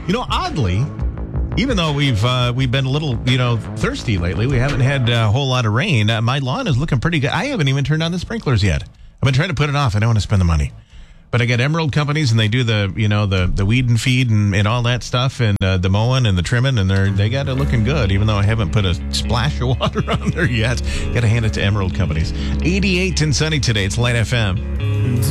Oddly, even though we've been a little, thirsty lately, we haven't had a whole lot of rain. My lawn is looking pretty good. I haven't even turned on the sprinklers yet. I've been trying to put it off. I don't want to spend the money. But I got Emerald Companies, and they do the weed and feed and all that stuff, and the mowing and the trimming, and they got it looking good, even though I haven't put a splash of water on there yet. Got to hand it to Emerald Companies. 88 and sunny today. It's Light FM.